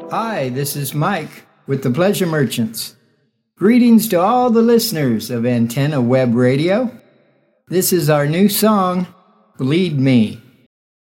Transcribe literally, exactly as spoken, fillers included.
Hi, this is Mike with the Pleasure Merchants. Greetings to all the listeners of Antenna Web Radio. This is our new song, Bleed Me.